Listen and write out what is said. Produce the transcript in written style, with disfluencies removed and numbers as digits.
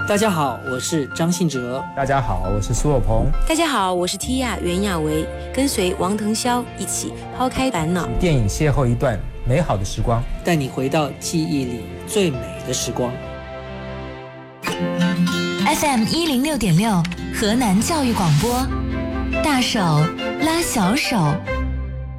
大家好，我是张信哲。 大家好，我是苏有朋。 大家好，我是 Tia 袁娅维，跟随王腾霄一起抛开烦恼， 电影邂逅一段美好的时光， 带你回到记忆里最美的时光。 FM 106.6河南教育广播，大手拉小手。